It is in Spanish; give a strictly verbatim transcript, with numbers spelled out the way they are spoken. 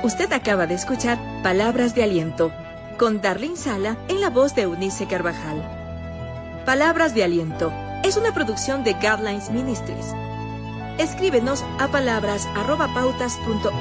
Usted acaba de escuchar Palabras de Aliento, con Darlene Sala en la voz de Eunice Carvajal. Palabras de Aliento es una producción de Guidelines Ministries. Escríbenos a palabras arroba pautas punto